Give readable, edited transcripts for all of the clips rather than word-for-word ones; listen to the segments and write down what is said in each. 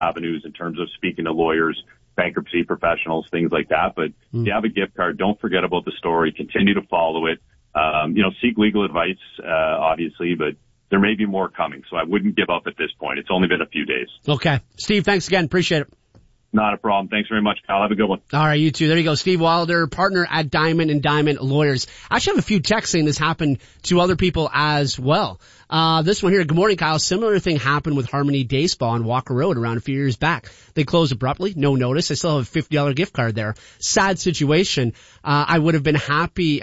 avenues in terms of speaking to lawyers, bankruptcy professionals, things like that. But if you have a gift card, don't forget about the story. Continue to follow it. Seek legal advice, obviously, but there may be more coming. So I wouldn't give up at this point. It's only been a few days. Okay. Steve, thanks again. Appreciate it. Not a problem. Thanks very much, Kyle. Have a good one. All right, you too. There you go. Steve Wilder, partner at Diamond & Diamond Lawyers. I actually have a few texts saying this happened to other people as well. This one here. Good morning, Kyle. Similar thing happened with Harmony Day Spa on Walker Road around a few years back. They closed abruptly. No notice. I still have a $50 gift card there. Sad situation. I would have been happy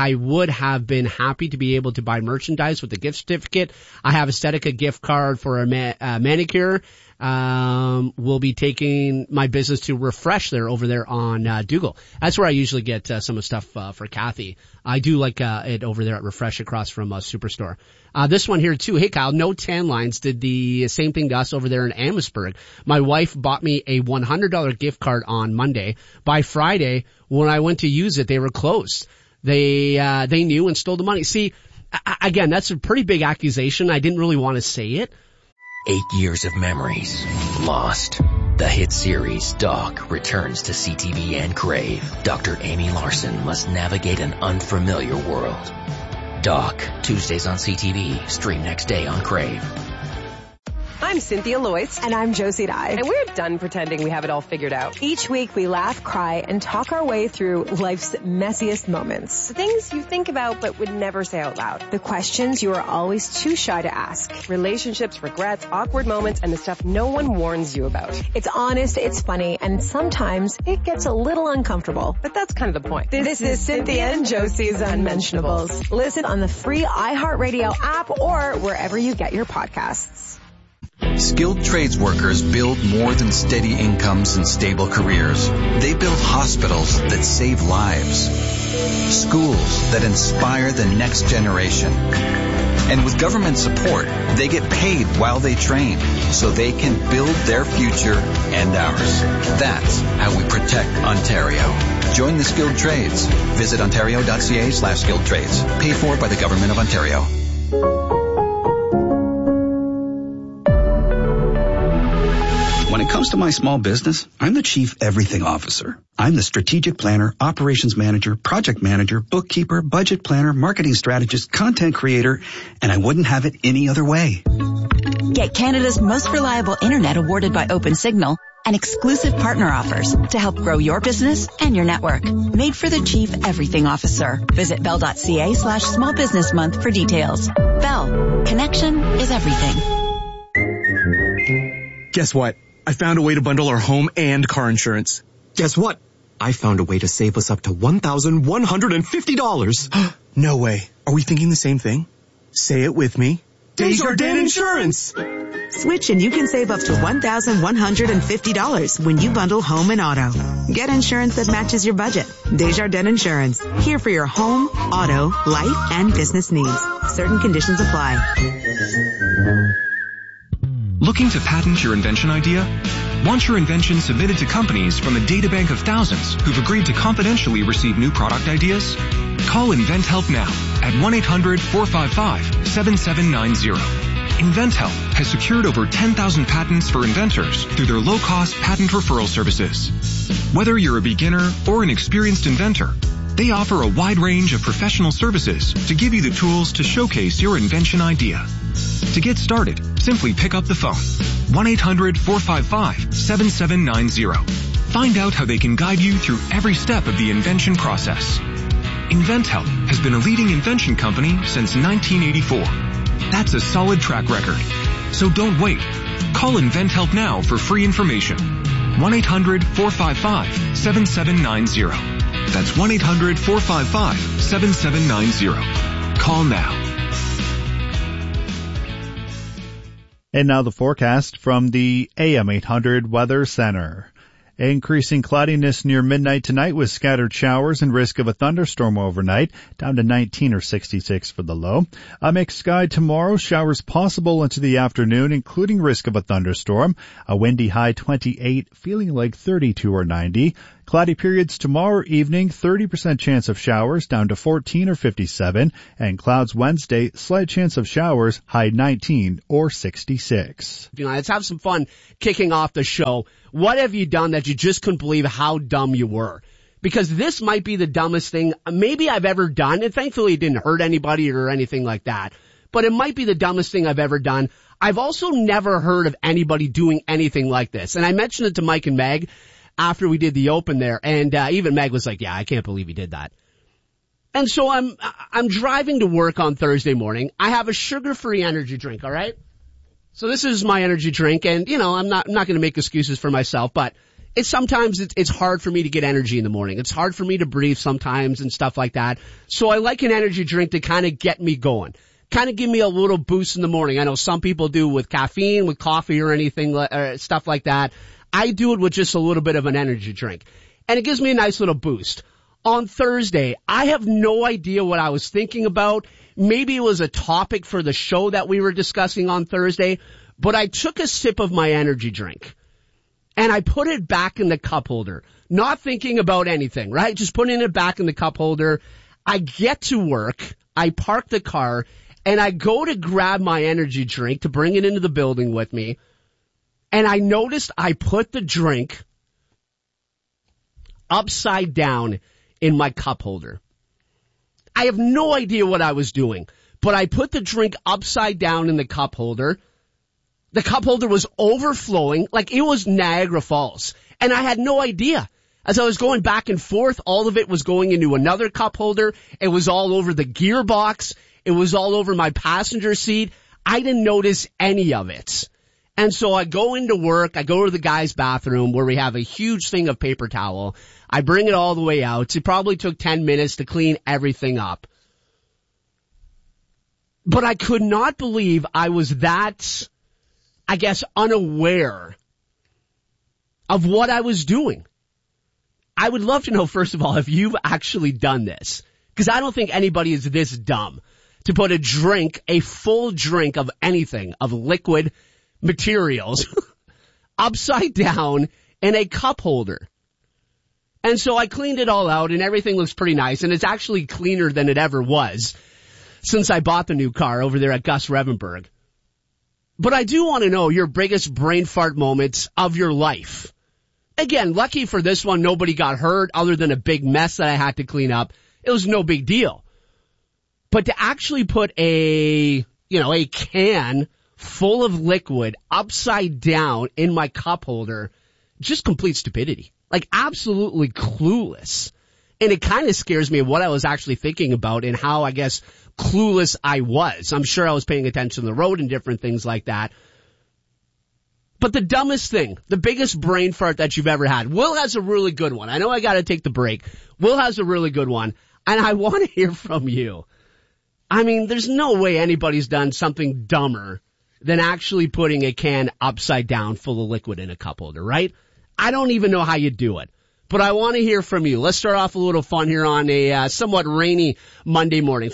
to be able to buy merchandise with the gift certificate. I have a Estetica gift card for a manicure. Will be taking my business to Refresh there over there on Dougal. That's where I usually get some of the stuff for Kathy. I do like it over there at Refresh across from Superstore. This one here too. Hey Kyle, No Tan Lines did the same thing to us over there in Amherstburg. My wife bought me a $100 gift card on Monday. By Friday, when I went to use it, they were closed. They knew and stole the money. See, again, that's a pretty big accusation. I didn't really want to say it. 8 years of memories lost. The hit series Doc returns to CTV and Crave. Dr. Amy Larson must navigate an unfamiliar world. Doc, Tuesdays on CTV, stream next day on Crave. I'm Cynthia Loyce. And I'm Josie Dye. And we're done pretending we have it all figured out. Each week we laugh, cry, and talk our way through life's messiest moments. The things you think about but would never say out loud. The questions you are always too shy to ask. Relationships, regrets, awkward moments, and the stuff no one warns you about. It's honest, it's funny, and sometimes it gets a little uncomfortable. But that's kind of the point. This is Cynthia and Josie's Unmentionables. Listen on the free iHeartRadio app or wherever you get your podcasts. Skilled trades workers build more than steady incomes and stable careers. They build hospitals that save lives, schools that inspire the next generation. And with government support, they get paid while they train so they can build their future and ours. That's how we protect Ontario. Join the skilled trades. Visit ontario.ca/skilled trades. Paid for by the Government of Ontario. When it comes to my small business, I'm the Chief Everything Officer. I'm the strategic planner, operations manager, project manager, bookkeeper, budget planner, marketing strategist, content creator, and I wouldn't have it any other way. Get Canada's most reliable internet awarded by OpenSignal and exclusive partner offers to help grow your business and your network. Made for the Chief Everything Officer. Visit bell.ca/small business month for details. Bell. Connection is everything. Guess what? I found a way to bundle our home and car insurance. Guess what? I found a way to save us up to $1,150. No way. Are we thinking the same thing? Say it with me. Desjardins Insurance! Switch and you can save up to $1,150 when you bundle home and auto. Get insurance that matches your budget. Desjardins Insurance. Here for your home, auto, life, and business needs. Certain conditions apply. Looking to patent your invention idea? Want your invention submitted to companies from a databank of thousands who've agreed to confidentially receive new product ideas? Call InventHelp now at 1-800-455-7790. InventHelp has secured over 10,000 patents for inventors through their low-cost patent referral services. Whether you're a beginner or an experienced inventor, they offer a wide range of professional services to give you the tools to showcase your invention idea. To get started, simply pick up the phone. 1-800-455-7790. Find out how they can guide you through every step of the invention process. InventHelp has been a leading invention company since 1984. That's a solid track record. So don't wait. Call InventHelp now for free information. 1-800-455-7790. That's 1-800-455-7790. Call now. And now the forecast from the AM 800 Weather Center. Increasing cloudiness near midnight tonight with scattered showers and risk of a thunderstorm overnight, down to 19 or 66 for the low. A mixed sky tomorrow, showers possible into the afternoon, including risk of a thunderstorm. A windy high 28, feeling like 32 or 90. Cloudy periods tomorrow evening, 30% chance of showers, down to 14 or 57. And clouds Wednesday, slight chance of showers, high 19 or 66. Let's have some fun kicking off the show. What have you done that you just couldn't believe how dumb you were? Because this might be the dumbest thing maybe I've ever done. And thankfully it didn't hurt anybody or anything like that. But it might be the dumbest thing I've ever done. I've also never heard of anybody doing anything like this. And I mentioned it to Mike and Meg after we did the open there. And even Meg was like, yeah, I can't believe he did that. And so I'm driving to work on Thursday morning. I have a sugar-free energy drink, all right? So this is my energy drink. And, you know, I'm not going to make excuses for myself, but sometimes it's hard for me to get energy in the morning. It's hard for me to breathe sometimes and stuff like that. So I like an energy drink to kind of get me going. Kind of give me a little boost in the morning. I know some people do with caffeine, with coffee or anything, stuff like that. I do it with just a little bit of an energy drink. And it gives me a nice little boost. On Thursday, I have no idea what I was thinking about. Maybe it was a topic for the show that we were discussing on Thursday, but I took a sip of my energy drink and I put it back in the cup holder, not thinking about anything, right? Just putting it back in the cup holder. I get to work. I park the car. And I go to grab my energy drink to bring it into the building with me. And I noticed I put the drink upside down in my cup holder. I have no idea what I was doing, but I put the drink upside down in the cup holder. The cup holder was overflowing like it was Niagara Falls. And I had no idea. As I was going back and forth, all of it was going into another cup holder. It was all over the gearbox. It was all over my passenger seat. I didn't notice any of it. And so I go into work. I go to the guy's bathroom where we have a huge thing of paper towel. I bring it all the way out. It probably took 10 minutes to clean everything up. But I could not believe I was that, I guess, unaware of what I was doing. I would love to know, first of all, if you've actually done this. Because I don't think anybody is this dumb to put a full drink of anything, of liquid materials, upside down in a cup holder. And so I cleaned it all out and everything looks pretty nice. And it's actually cleaner than it ever was since I bought the new car over there at Gus Revenberg. But I do want to know your biggest brain fart moments of your life. Again, lucky for this one, nobody got hurt other than a big mess that I had to clean up. It was no big deal. But to actually put a can full of liquid upside down in my cup holder, just complete stupidity. Like absolutely clueless. And it kind of scares me what I was actually thinking about and how, I guess, clueless I was. I'm sure I was paying attention to the road and different things like that. But the dumbest thing, the biggest brain fart that you've ever had. Will has a really good one. I know I got to take the break. Will has a really good one. And I want to hear from you. I mean, there's no way anybody's done something dumber than actually putting a can upside down full of liquid in a cup holder, right? I don't even know how you do it. But I want to hear from you. Let's start off a little fun here on a somewhat rainy Monday morning.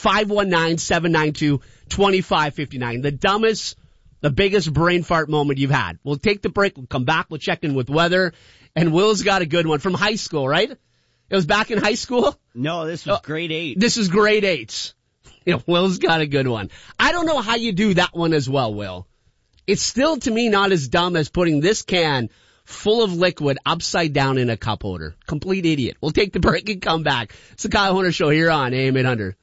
519-792-2559. The biggest brain fart moment you've had. We'll take the break. We'll come back. We'll check in with weather. And Will's got a good one from high school, right? It was back in high school? No, this was grade 8. This is grade 8. You know, Will's got a good one. I don't know how you do that one as well, Will. It's still, to me, not as dumb as putting this can full of liquid upside down in a cup holder. Complete idiot. We'll take the break and come back. It's the Kyle Horner Show here on AM 800.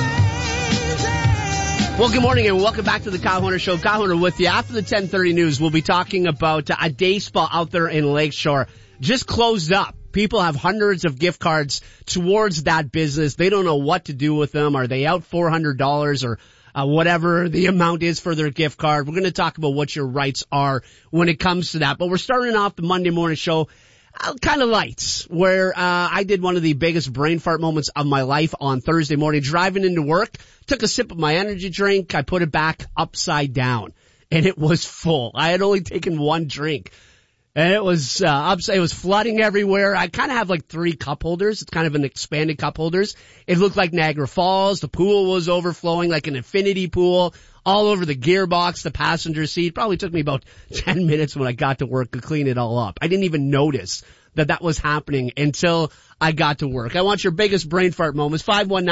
Well, good morning and welcome back to the Kyle Horner Show. Kyle Horner with you. After the 10:30 news, we'll be talking about a day spa out there in Lakeshore. Just closed up. People have hundreds of gift cards towards that business. They don't know what to do with them. Are they out $400 or whatever the amount is for their gift card? We're going to talk about what your rights are when it comes to that. But we're starting off the Monday morning show kind of lights, where I did one of the biggest brain fart moments of my life on Thursday morning. Driving into work, took a sip of my energy drink. I put it back upside down, and it was full. I had only taken one drink. And it was upside. It was flooding everywhere. I kind of have like 3 cup holders. It's kind of an expanded cup holders. It looked like Niagara Falls. The pool was overflowing like an infinity pool all over the gearbox, the passenger seat. Probably took me about 10 minutes when I got to work to clean it all up. I didn't even notice that was happening until I got to work. I want your biggest brain fart moments.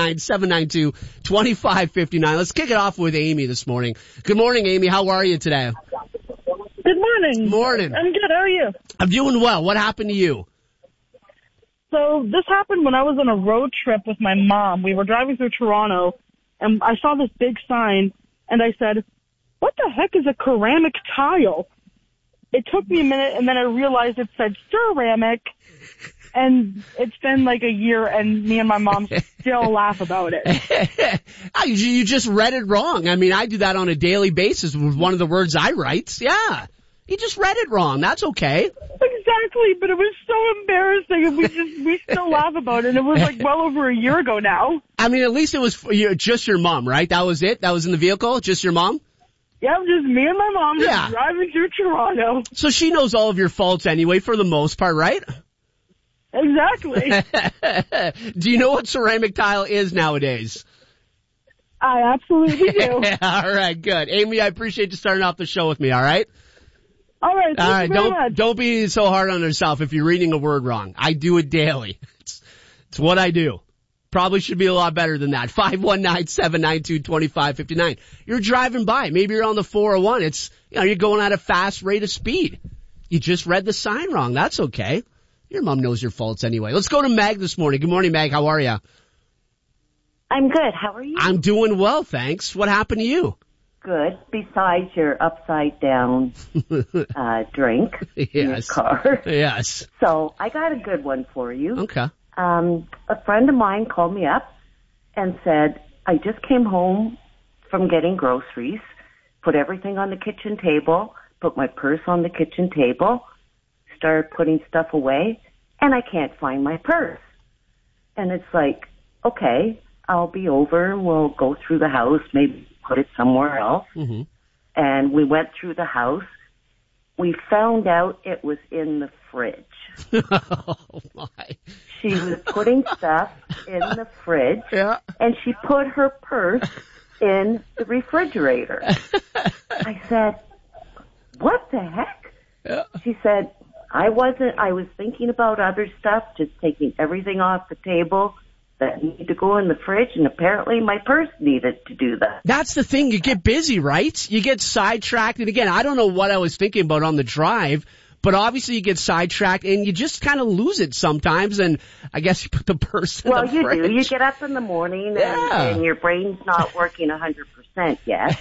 519-792-2559. Let's kick it off with Amy this morning. Good morning, Amy. How are you today? Good morning. Morning. I'm good. How are you? I'm doing well. What happened to you? So this happened when I was on a road trip with my mom. We were driving through Toronto, and I saw this big sign, and I said, what the heck is a ceramic tile? It took me a minute, and then I realized it said ceramic, and it's been like a year, and me and my mom still laugh about it. You just read it wrong. I mean, I do that on a daily basis with one of the words I write. Yeah. You just read it wrong. That's okay. Exactly, but it was so embarrassing, and we still laugh about it. It was like well over a year ago now. I mean, at least it was just your mom, right? That was it? That was in the vehicle? Just your mom? Yeah, just me and my mom just driving through Toronto. So she knows all of your faults anyway, for the most part, right? Exactly. Do you know what ceramic tile is nowadays? I absolutely do. All right, good. Amy, I appreciate you starting off the show with me, all right? All right, thank you very much. Don't be so hard on yourself if you're reading a word wrong. I do it daily. It's what I do. Probably should be a lot better than that. 519-792-2559. You're driving by. Maybe you're on the 401. You're going at a fast rate of speed. You just read the sign wrong. That's okay. Your mom knows your faults anyway. Let's go to Meg this morning. Good morning, Meg. How are you? I'm good. How are you? I'm doing well, thanks. What happened to you? Good. Besides your upside down drink in your car. Yes. So I got a good one for you. Okay. A friend of mine called me up and said, I just came home from getting groceries, put everything on the kitchen table, put my purse on the kitchen table, started putting stuff away, and I can't find my purse. And it's like, okay, I'll be over and we'll go through the house, maybe put it somewhere else. Mm-hmm. And we went through the house. We found out it was in the fridge. Oh, my. She was putting stuff in the fridge, and she put her purse in the refrigerator. I said, what the heck? Yeah. She said, I was thinking about other stuff, just taking everything off the table that needed to go in the fridge, and apparently my purse needed to do that. That's the thing. You get busy, right? You get sidetracked. And again, I don't know what I was thinking about on the drive, but obviously you get sidetracked and you just kind of lose it sometimes. And I guess you put the purse in the fridge. Well, you do. You get up in the morning and your brain's not working 100% yet.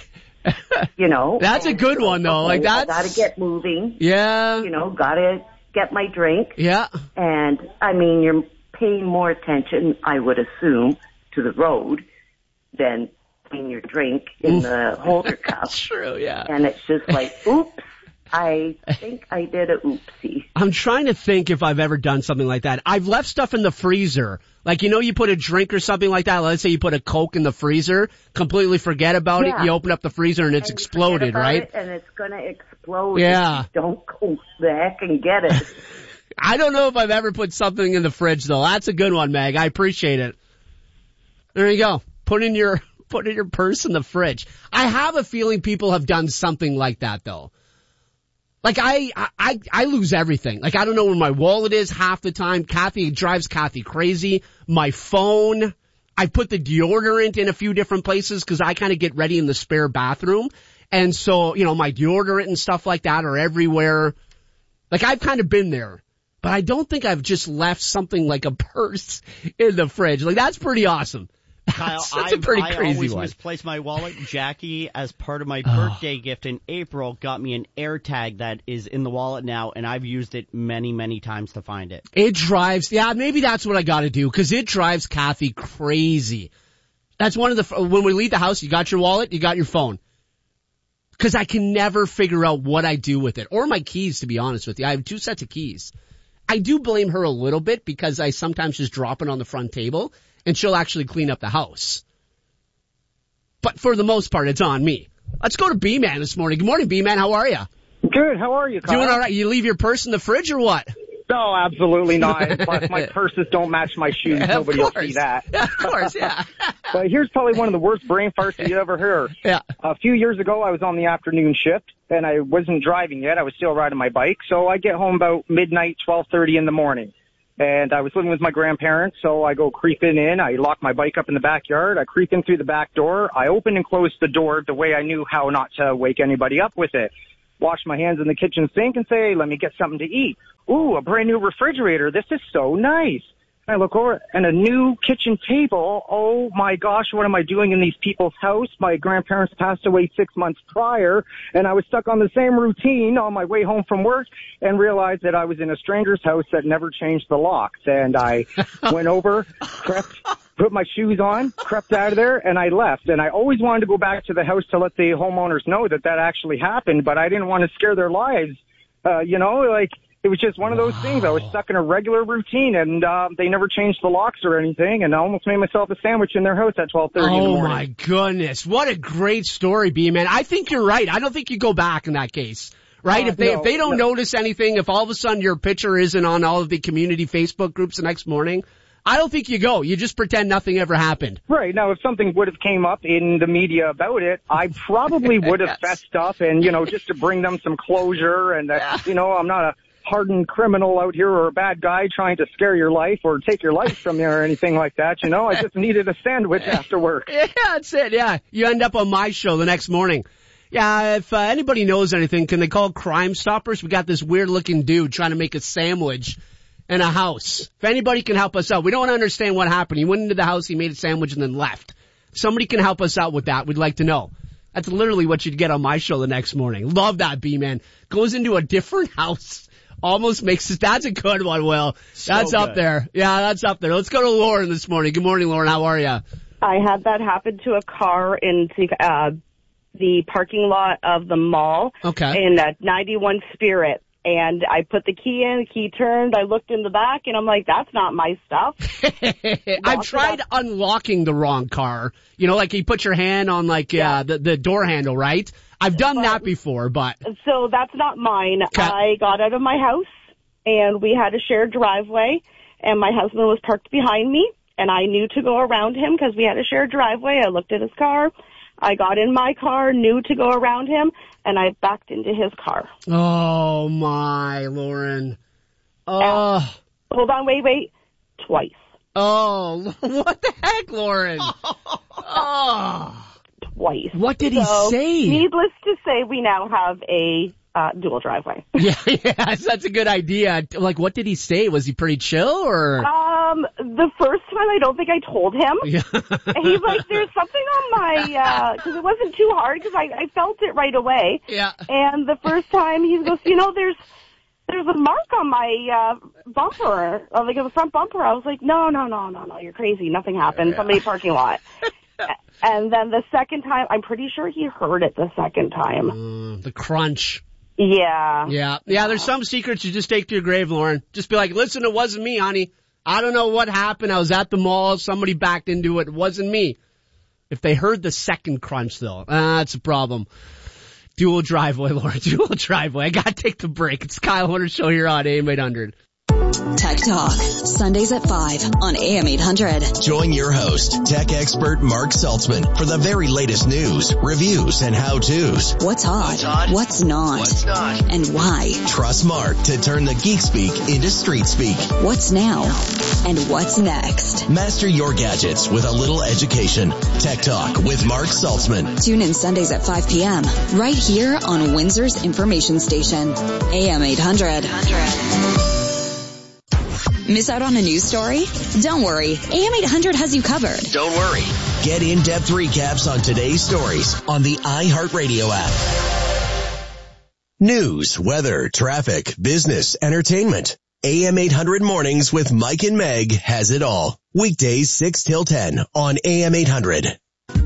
You know. That's a good one, though. Okay, like that's. I gotta get moving. Yeah. You know, gotta get my drink. Yeah. And, I mean, you're paying more attention, I would assume, to the road than putting your drink in the holder cup. That's true, yeah. And it's just like, oops, I think I did a oopsie. I'm trying to think if I've ever done something like that. I've left stuff in the freezer. Like, you put a drink or something like that. Let's say you put a Coke in the freezer, completely forget about it. You open up the freezer and it's exploded, right? And it's going to explode. Yeah. If you don't go back and get it. I don't know if I've ever put something in the fridge, though. That's a good one, Meg. I appreciate it. There you go. Put in your purse in the fridge. I have a feeling people have done something like that, though. Like, I lose everything. Like, I don't know where my wallet is half the time. It drives Kathy crazy. My phone. I put the deodorant in a few different places because I kind of get ready in the spare bathroom. And so, my deodorant and stuff like that are everywhere. Like, I've kind of been there. But I don't think I've just left something like a purse in the fridge. Like, that's pretty awesome. Kyle, that's a pretty crazy I always one. misplace my wallet. Jackie, as part of my birthday gift in April, got me an AirTag that is in the wallet now, and I've used it many, many times to find it. It drives, maybe that's what I gotta do, because it drives Kathy crazy. That's one of when we leave the house, you got your wallet, you got your phone. Because I can never figure out what I do with it. Or my keys, to be honest with you. I have 2 sets of keys. I do blame her a little bit because I sometimes just drop it on the front table and she'll actually clean up the house. But for the most part, it's on me. Let's go to B-Man this morning. Good morning, B-Man. How are you? Good. How are you, Kyle? Doing all right. You leave your purse in the fridge or what? No, absolutely not. Plus, my purses don't match my shoes. Nobody will see that. Of course, yeah. But here's probably one of the worst brain farts you ever heard. Yeah. A few years ago, I was on the afternoon shift, and I wasn't driving yet. I was still riding my bike. So I get home about midnight, 12:30 in the morning. And I was living with my grandparents, so I go creeping in. I lock my bike up in the backyard. I creep in through the back door. I open and close the door the way I knew how not to wake anybody up with it. Wash my hands in the kitchen sink and say, hey, let me get something to eat. Ooh, a brand new refrigerator. This is so nice. I look over and a new kitchen table. Oh my gosh, what am I doing in these people's house? My grandparents passed away 6 months prior, and I was stuck on the same routine on my way home from work and realized that I was in a stranger's house that never changed the locks. And I went over, put my shoes on, crept out of there, and I left. And I always wanted to go back to the house to let the homeowners know that actually happened, but I didn't want to scare their lives. It was just one of those things. I was stuck in a regular routine, and they never changed the locks or anything, and I almost made myself a sandwich in their house at 12:30 in the morning. Oh, my goodness. What a great story, B-Man. I think you're right. I don't think you go back in that case, right? If they don't notice anything, if all of a sudden your picture isn't on all of the community Facebook groups the next morning, I don't think you go. You just pretend nothing ever happened. Right. Now, if something would have came up in the media about it, I probably would have fessed up and, just to bring them some closure and, I'm not a hardened criminal out here or a bad guy trying to scare your life or take your life from you or anything like that. I just needed a sandwich after work. Yeah, that's it. Yeah. You end up on my show the next morning. Yeah, if anybody knows anything, can they call Crime Stoppers? We got this weird looking dude trying to make a sandwich in a house. If anybody can help us out, we don't want to understand what happened. He went into the house, he made a sandwich and then left. Somebody can help us out with that. We'd like to know. That's literally what you'd get on my show the next morning. Love that, B-Man. Goes into a different house. Almost makes it. That's a good one, Will. That's up there. Yeah, that's up there. Let's go to Lauren this morning. Good morning, Lauren. How are you? I had that happen to a car in the parking lot of the mall in 91 Spirit. And I put the key in, the key turned, I looked in the back, and I'm like, that's not my stuff. I've tried unlocking the wrong car. Like you put your hand on the door handle, right? I've done that before, but... So that's not mine. I got out of my house, and we had a shared driveway, and my husband was parked behind me, and I knew to go around him because we had a shared driveway. I looked at his car. I got in my car, knew to go around him, and I backed into his car. Oh, my, Lauren. Oh. Hold on, wait. Twice. Oh, what the heck, Lauren? Oh. Twice. What did he say? Needless to say, we now have a dual driveway. Yes, that's a good idea. Like, what did he say? Was he pretty chill, or? The first time, I don't think I told him. Yeah. He's like, there's something on my, because it wasn't too hard, because I felt it right away. Yeah. And the first time, he goes, there's a mark on my bumper, like the front bumper. I was like, no, you're crazy. Nothing happened. Somebody parking lot. And then the second time, I'm pretty sure he heard it the second time. The crunch. Yeah. Yeah, there's some secrets you just take to your grave, Lauren. Just be like, listen, it wasn't me, honey. I don't know what happened. I was at the mall. Somebody backed into it. It wasn't me. If they heard the second crunch, though, that's a problem. Dual driveway, Lauren. Dual driveway. I gotta take the break. It's Kyle Horner Show here on AM 800. Tech Talk, Sundays at 5 on AM 800. Join your host, tech expert Mark Saltzman, for the very latest news, reviews, and how-tos. What's hot? What's not? And why? Trust Mark to turn the geek speak into street speak. What's now? And what's next? Master your gadgets with a little education. Tech Talk with Mark Saltzman. Tune in Sundays at 5 p.m. right here on Windsor's information station, AM 800. Miss out on a news story? Don't worry. AM 800 has you covered. Don't worry. Get in-depth recaps on today's stories on the iHeartRadio app. News, weather, traffic, business, entertainment. AM 800 Mornings with Mike and Meg has it all. Weekdays 6 till 10 on AM 800.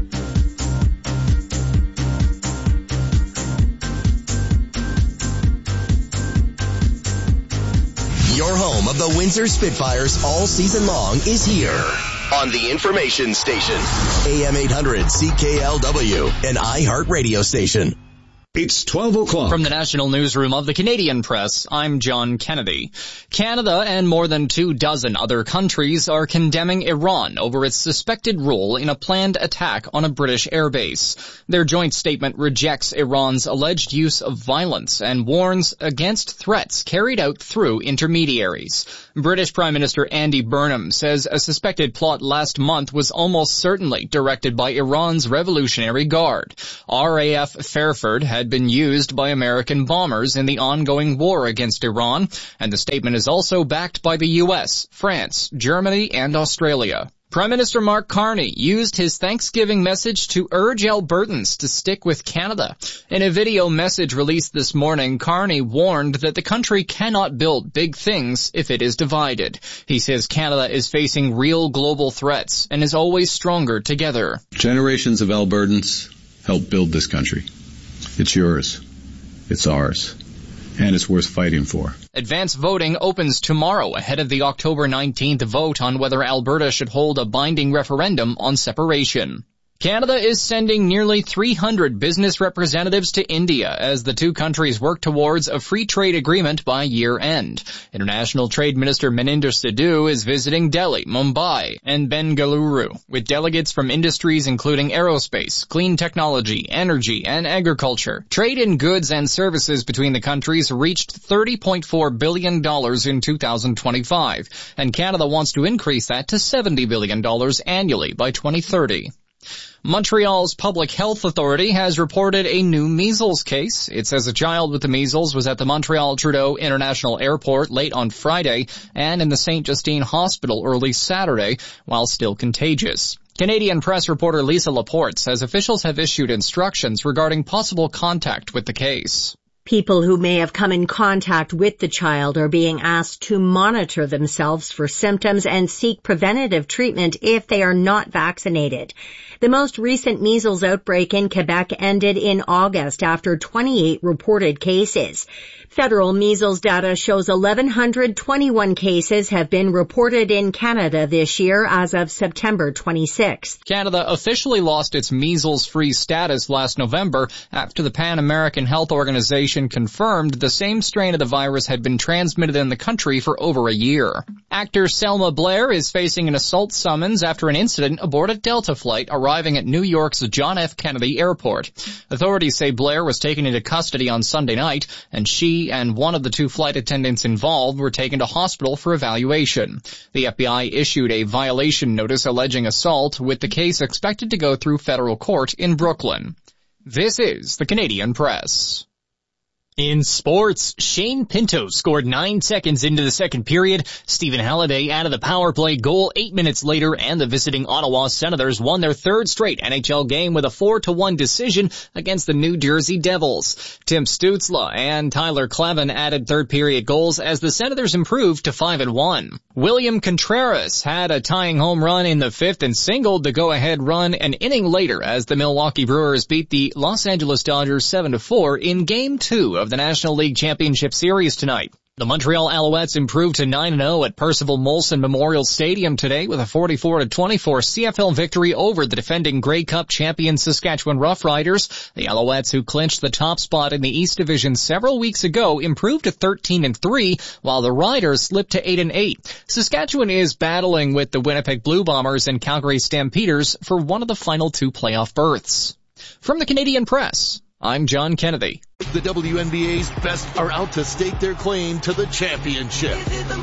Your home of the Windsor Spitfires all season long is here on the information station. AM 800 CKLW, an iHeart radio station. It's 12 o'clock. From the National Newsroom of the Canadian Press, I'm John Kennedy. Canada and more than 24 other countries are condemning Iran over its suspected role in a planned attack on a British airbase. Their joint statement rejects Iran's alleged use of violence and warns against threats carried out through intermediaries. British Prime Minister Andy Burnham says a suspected plot last month was almost certainly directed by Iran's Revolutionary Guard. RAF Fairford had been used by American bombers in the ongoing war against Iran, and the statement is also backed by the U.S., France, Germany, and Australia. Prime Minister Mark Carney used his Thanksgiving message to urge Albertans to stick with Canada. In a video message released this morning, Carney warned that the country cannot build big things if it is divided. He says Canada is facing real global threats and is always stronger together. Generations of Albertans helped build this country. It's yours. It's ours. And it's worth fighting for. Advance voting opens tomorrow ahead of the October 19th vote on whether Alberta should hold a binding referendum on separation. Canada is sending nearly 300 business representatives to India as the two countries work towards a free trade agreement by year end. International Trade Minister Maninder Sidhu is visiting Delhi, Mumbai, and Bengaluru with delegates from industries including aerospace, clean technology, energy, and agriculture. Trade in goods and services between the countries reached $30.4 billion in 2025, and Canada wants to increase that to $70 billion annually by 2030. Montreal's Public Health Authority has reported a new measles case. It says a child with the measles was at the Montreal Trudeau International Airport late on Friday and in the St. Justine Hospital early Saturday while still contagious. Canadian Press reporter Lisa Laporte says officials have issued instructions regarding possible contact with the case. People who may have come in contact with the child are being asked to monitor themselves for symptoms and seek preventative treatment if they are not vaccinated. The most recent measles outbreak in Quebec ended in August after 28 reported cases. Federal measles data shows 1,121 cases have been reported in Canada this year as of September 26th. Canada officially lost its measles-free status last November after the Pan American Health Organization confirmed the same strain of the virus had been transmitted in the country for over a year. Actor Selma Blair is facing an assault summons after an incident aboard a Delta flight arriving at New York's John F. Kennedy Airport. Authorities say Blair was taken into custody on Sunday night, and she and one of the two flight attendants involved were taken to hospital for evaluation. The FBI issued a violation notice alleging assault, with the case expected to go through federal court in Brooklyn. This is the Canadian Press. In sports, Shane Pinto scored 9 seconds into the second period. Stephen Halliday added the power play goal 8 minutes later, and the visiting Ottawa Senators won their third straight NHL game with a 4-1 decision against the New Jersey Devils. Tim Stützle and Tyler Clevin added third period goals as the Senators improved to 5-1. William Contreras had a tying home run in the fifth and singled the go-ahead run an inning later as the Milwaukee Brewers beat the Los Angeles Dodgers 7-4 in Game 2 of the National League Championship Series tonight. The Montreal Alouettes improved to 9-0 at Percival Molson Memorial Stadium today with a 44-24 CFL victory over the defending Grey Cup champion Saskatchewan Roughriders. The Alouettes, who clinched the top spot in the East Division several weeks ago, improved to 13-3, while the Riders slipped to 8-8. Saskatchewan is battling with the Winnipeg Blue Bombers and Calgary Stampeders for one of the final two playoff berths. From the Canadian Press, I'm John Kennedy. The WNBA's best are out to stake their claim to the championship.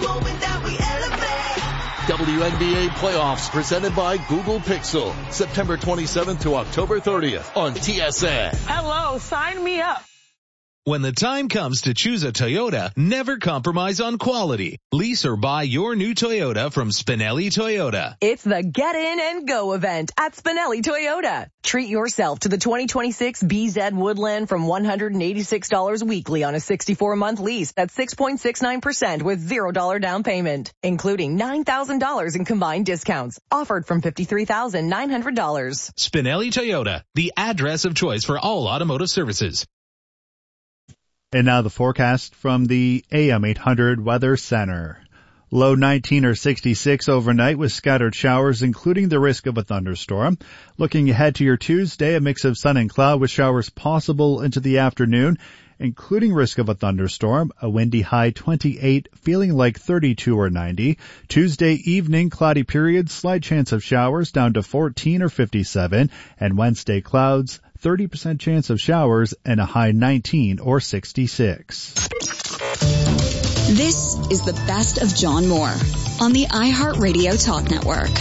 WNBA playoffs presented by Google Pixel. September 27th to October 30th on TSN. Hello, sign me up. When the time comes to choose a Toyota, never compromise on quality. Lease or buy your new Toyota from Spinelli Toyota. It's the Get In and Go event at Spinelli Toyota. Treat yourself to the 2026 BZ Woodland from $186 weekly on a 64-month lease at 6.69% with $0 down payment, including $9,000 in combined discounts. Offered from $53,900. Spinelli Toyota, the address of choice for all automotive services. And now the forecast from the AM 800 Weather Center. Low 19 or 66 overnight with scattered showers, including the risk of a thunderstorm. Looking ahead to your Tuesday, a mix of sun and cloud with showers possible into the afternoon, including risk of a thunderstorm. A windy high 28, feeling like 32 or 90. Tuesday evening, cloudy periods, slight chance of showers down to 14 or 57. And Wednesday, clouds, 30% chance of showers and a high 19 or 66. This is the best of John Moore on the iHeartRadio Talk Network.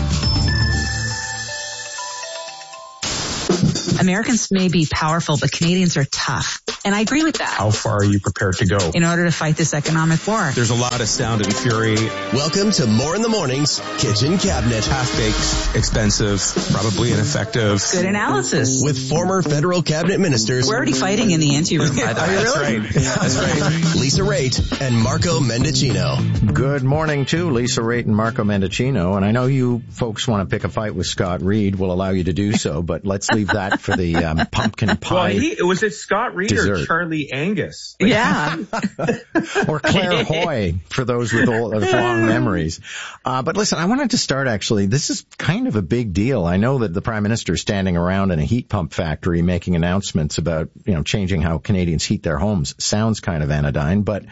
Americans may be powerful, but Canadians are tough. And I agree with that. How far are you prepared to go in order to fight this economic war? There's a lot of sound and fury. Welcome to More in the Morning's Kitchen Cabinet. Half-baked, expensive, probably ineffective. Good analysis. With former federal cabinet ministers. We're already fighting in the anteroom, by the way. That's right. That's right. Lisa Raitt and Marco Mendicino. Good morning to Lisa Raitt and Marco Mendicino. And I know you folks want to pick a fight with Scott Reed. We'll allow you to do so, but let's leave that for the pumpkin pie. Well, was it Scott Reed dessert. or Charlie Angus? Yeah. Or Claire Hoy, for those with long memories. But listen, I wanted to start actually, this is kind of a big deal. I know that the Prime Minister is standing around in a heat pump factory making announcements about, changing how Canadians heat their homes. Sounds kind of anodyne, but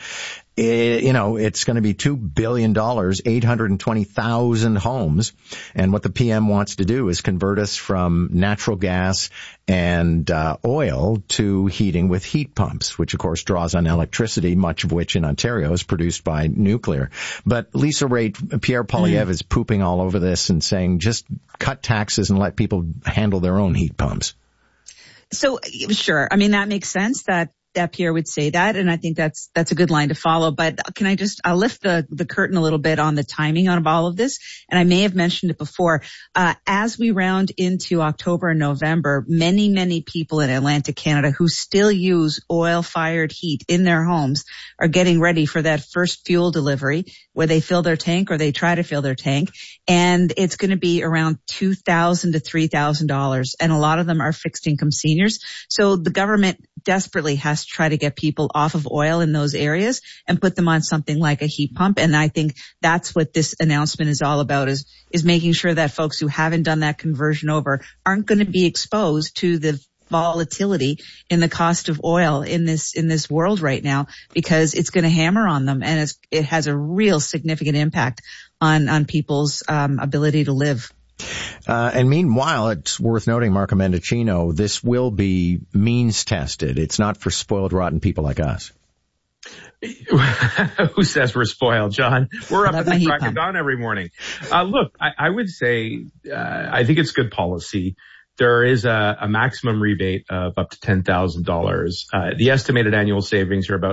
it's going to be $2 billion, 820,000 homes. And what the PM wants to do is convert us from natural gas and oil to heating with heat pumps, which of course draws on electricity, much of which in Ontario is produced by nuclear. But Lisa Raitt, Pierre Poilievre is pooping all over this and saying just cut taxes and let people handle their own heat pumps. So, sure. I mean, that makes sense that Pierre would say that, and I think that's a good line to follow. But I'll lift the curtain a little bit on the timing of all of this, and I may have mentioned it before. As we round into October and November, many people in Atlantic Canada who still use oil-fired heat in their homes are getting ready for that first fuel delivery where they fill their tank or they try to fill their tank, and it's going to be around $2,000 to $3,000, and a lot of them are fixed income seniors. So the government desperately has to try to get people off of oil in those areas and put them on something like a heat pump. And I think that's what this announcement is all about, is making sure that folks who haven't done that conversion over aren't going to be exposed to the volatility in the cost of oil in this world right now, because it's going to hammer on them, and it has a real significant impact on people's ability to live. And meanwhile, it's worth noting, Marco Mendicino, this will be means tested. It's not for spoiled, rotten people like us. Who says we're spoiled, John? We're up at the crack of dawn every morning. Look, I would say, I think it's good policy. There is a maximum rebate of up to $10,000. The estimated annual savings are about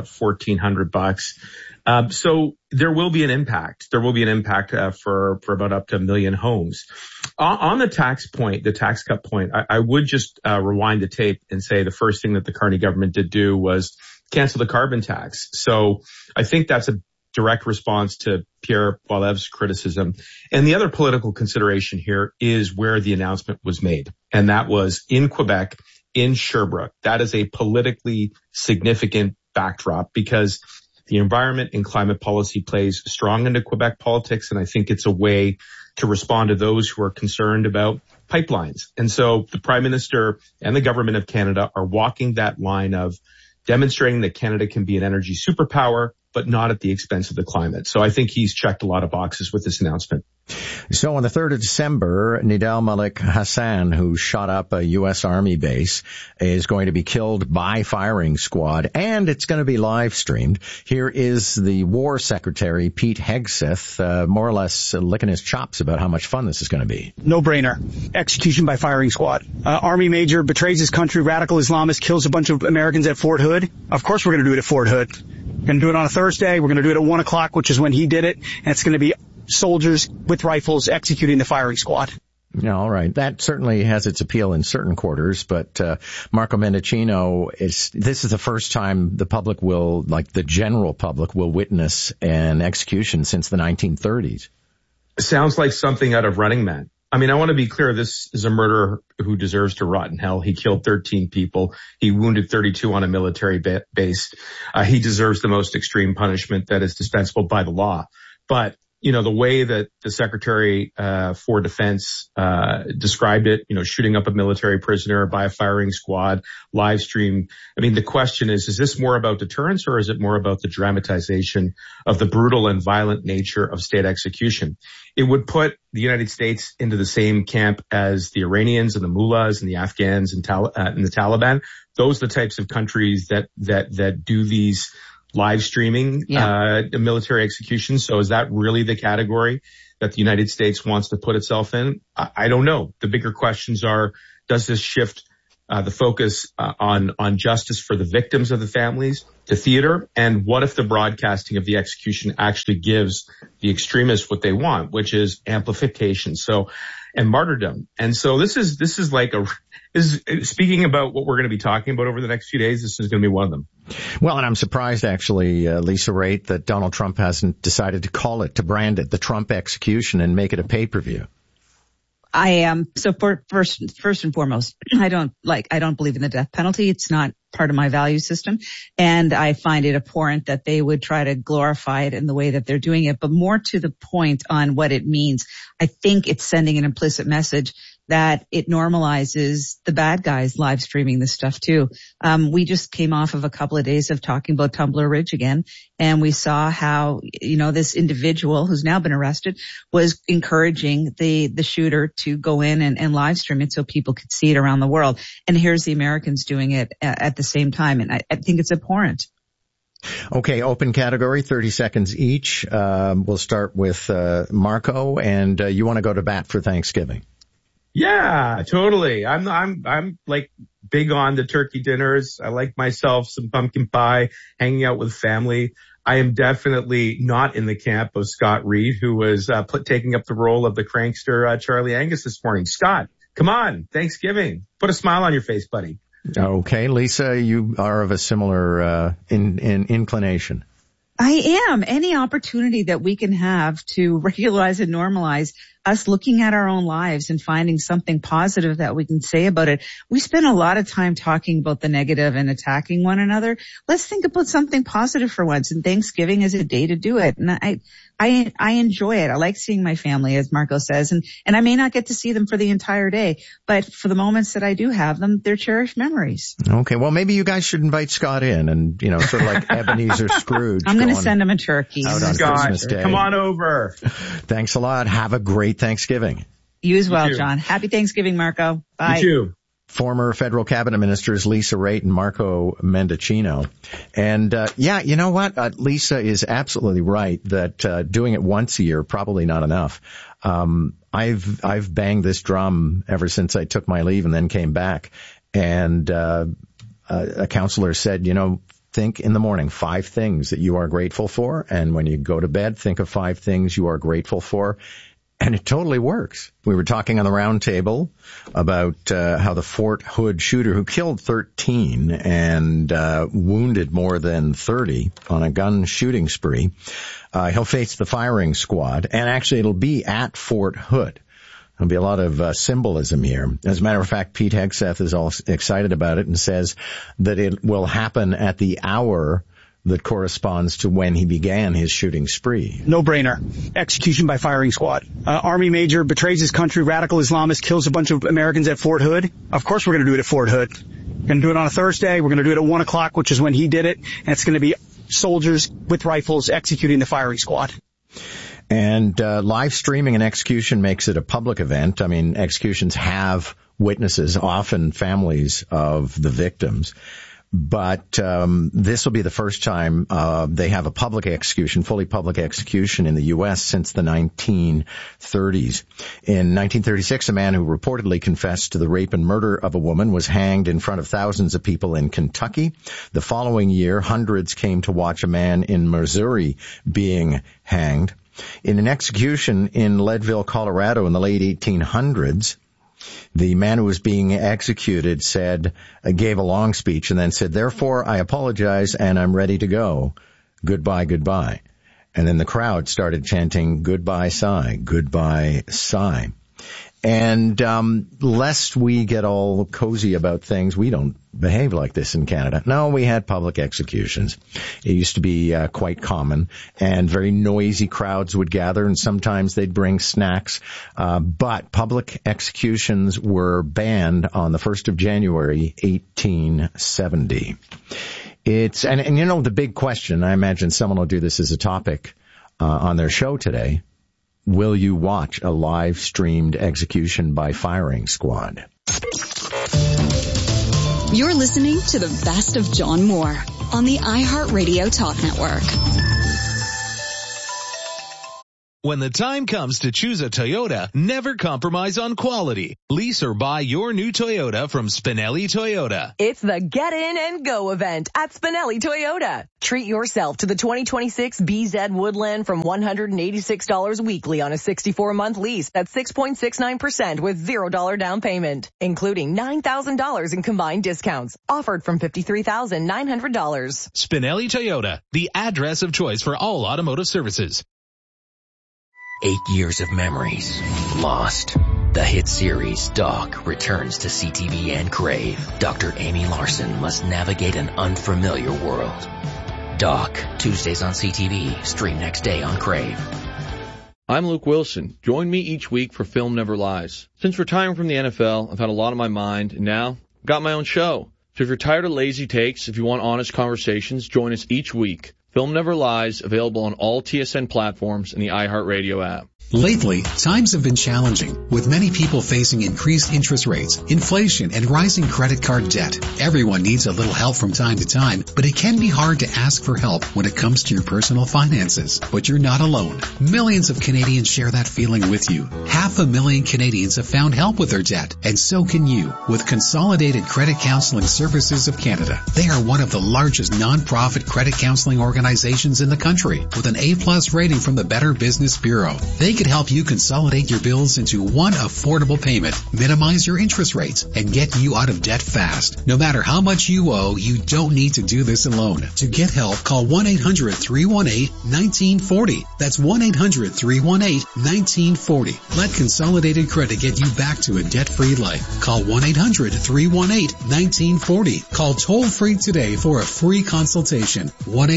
$1,400. So there will be an impact. There will be an impact for about up to 1 million homes. On the tax point, the tax cut point, I would just rewind the tape and say the first thing that the Carney government did do was cancel the carbon tax. So I think that's a direct response to Pierre Poilievre's criticism. And the other political consideration here is where the announcement was made. And that was in Quebec, in Sherbrooke. That is a politically significant backdrop because the environment and climate policy plays strong into Quebec politics. And I think it's a way to respond to those who are concerned about pipelines. And so the Prime Minister and the Government of Canada are walking that line of demonstrating that Canada can be an energy superpower, but not at the expense of the climate. So I think he's checked a lot of boxes with this announcement. So on the 3rd of December, Nidal Malik Hassan, who shot up a U.S. Army base, is going to be killed by firing squad, and it's going to be live streamed. Here is the War Secretary, Pete Hegseth, more or less licking his chops about how much fun this is going to be. No brainer. Execution by firing squad. Army major betrays his country, radical Islamist, kills a bunch of Americans at Fort Hood. Of course we're going to do it at Fort Hood. We're going to do it on a Thursday. We're going to do it at 1 o'clock, which is when he did it. And it's going to be soldiers with rifles executing the firing squad. Yeah, all right. That certainly has its appeal in certain quarters, but Marco Mendicino, this is the first time the public will, like the general public, will witness an execution since the 1930s. Sounds like something out of Running Man. I mean, I want to be clear. This is a murderer who deserves to rot in hell. He killed 13 people. He wounded 32 on a military base. He deserves the most extreme punishment that is dispensable by the law. But, the way that the Secretary for Defense described it, shooting up a military prisoner by a firing squad, live stream. I mean, the question is this more about deterrence or is it more about the dramatization of the brutal and violent nature of state execution? It would put the United States into the same camp as the Iranians and the mullahs and the Afghans and the Taliban. Those are the types of countries that do these live streaming, military executions. So is that really the category that the United States wants to put itself in? I don't know. The bigger questions are, does this shift the focus on justice for the victims of the families to theater? And what if the broadcasting of the execution actually gives the extremists what they want, which is amplification? And martyrdom. And so this is speaking about what we're going to be talking about over the next few days. This is going to be one of them. Well, and I'm surprised actually, Lisa Raitt, that Donald Trump hasn't decided to brand it the Trump execution and make it a pay-per-view. I am. So first and foremost, I don't believe in the death penalty. It's not part of my value system. And I find it abhorrent that they would try to glorify it in the way that they're doing it. But more to the point on what it means, I think it's sending an implicit message that it normalizes the bad guys live streaming this stuff too. We just came off of a couple of days of talking about Tumbler Ridge again, and we saw how, this individual who's now been arrested was encouraging the shooter to go in and live stream it so people could see it around the world. And here's the Americans doing it at the same time. And I think it's abhorrent. Okay, open category, 30 seconds each. We'll start with Marco, and you want to go to bat for Thanksgiving. Yeah, totally. I'm like big on the turkey dinners. I like myself some pumpkin pie, hanging out with family. I am definitely not in the camp of Scott Reed, who was taking up the role of the prankster Charlie Angus this morning. Scott, come on, Thanksgiving. Put a smile on your face, buddy. Okay, Lisa, you are of a similar inclination. I am. Any opportunity that we can have to regularize and normalize us looking at our own lives and finding something positive that we can say about it. We spend a lot of time talking about the negative and attacking one another. Let's think about something positive for once. And Thanksgiving is a day to do it. And I enjoy it. I like seeing my family, as Marco says, and I may not get to see them for the entire day, but for the moments that I do have them, they're cherished memories. Okay. Well, maybe you guys should invite Scott in and, sort of like Ebenezer Scrooge. I'm going to send him a turkey. Out on Scott, Christmas Day. Come on over. Thanks a lot. Have a great Thanksgiving. You as well, John. Happy Thanksgiving, Marco. Bye. You too. Former federal cabinet ministers Lisa Raitt and Marco Mendicino. And, you know what? Lisa is absolutely right that, doing it once a year, probably not enough. I've banged this drum ever since I took my leave and then came back. And, a counselor said, think in the morning 5 things that you are grateful for. And when you go to bed, think of 5 things you are grateful for. And it totally works. We were talking on the round table about how the Fort Hood shooter who killed 13 and wounded more than 30 on a gun shooting spree, he'll face the firing squad. And actually, it'll be at Fort Hood. There'll be a lot of symbolism here. As a matter of fact, Pete Hegseth is all excited about it and says that it will happen at the hour that corresponds to when he began his shooting spree. No brainer. Execution by firing squad. Army major betrays his country, radical Islamist, kills a bunch of Americans at Fort Hood. Of course we're going to do it at Fort Hood. We're going to do it on a Thursday. We're going to do it at 1 o'clock, which is when he did it. And it's going to be soldiers with rifles executing the firing squad. And live streaming an execution makes it a public event. I mean, executions have witnesses, often families of the victims. But this will be the first time they have a public execution, fully public execution in the U.S. since the 1930s. In 1936, a man who reportedly confessed to the rape and murder of a woman was hanged in front of thousands of people in Kentucky. The following year, hundreds came to watch a man in Missouri being hanged. In an execution in Leadville, Colorado in the late 1800s, the man who was being executed gave a long speech and then said, "Therefore, I apologize and I'm ready to go. Goodbye, goodbye." And then the crowd started chanting, "Goodbye, sigh, goodbye, sigh." And lest we get all cozy about things, we don't behave like this in Canada. No, we had public executions. It used to be quite common, and very noisy crowds would gather, and sometimes they'd bring snacks. But public executions were banned on the 1st of January, 1870. And you know, the big question, I imagine someone will do this as a topic on their show today. Will you watch a live streamed execution by firing squad? You're listening to the best of John Moore on the iHeartRadio Talk Network. When the time comes to choose a Toyota, never compromise on quality. Lease or buy your new Toyota from Spinelli Toyota. It's the Get In and Go event at Spinelli Toyota. Treat yourself to the 2026 BZ Woodland from $186 weekly on a 64-month lease. That's 6.69% with $0 down payment, including $9,000 in combined discounts. Offered from $53,900. Spinelli Toyota, the address of choice for all automotive services. 8 years of memories lost. The hit series Doc returns to CTV and Crave. Dr. Amy Larson must navigate an unfamiliar world. Doc, Tuesdays on CTV, stream next day on Crave. I'm Luke Wilson. Join me each week for Film Never Lies. Since retiring from the NFL, I've had a lot on my mind, and now I've got my own show. So if you're tired of lazy takes, if you want honest conversations, join us each week. Film Never Lies, available on all TSN platforms and the iHeartRadio app. Lately, times have been challenging, with many people facing increased interest rates, inflation, and rising credit card debt. Everyone needs a little help from time to time, but it can be hard to ask for help when it comes to your personal finances. But you're not alone. Millions of Canadians share that feeling with you. 500,000 Canadians have found help with their debt, and so can you, with Consolidated Credit Counseling Services of Canada. They are one of the largest non-profit credit counseling organizations in the country, with an A+ rating from the Better Business Bureau. They could help you consolidate your bills into one affordable payment, minimize your interest rates, and get you out of debt fast. No matter how much you owe, you don't need to do this alone. To get help, call 1-800-318-1940. That's 1-800-318-1940. Let Consolidated Credit get you back to a debt-free life. Call 1-800-318-1940. Call toll-free today for a free consultation.